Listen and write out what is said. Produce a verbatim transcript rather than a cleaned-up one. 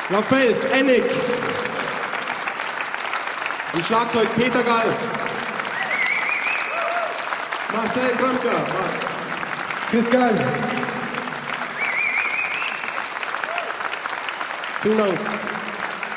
Lafels, Ennick. Am Schlagzeug Peter Gall. Marcel Grömker. Chris Gall. Vielen Dank.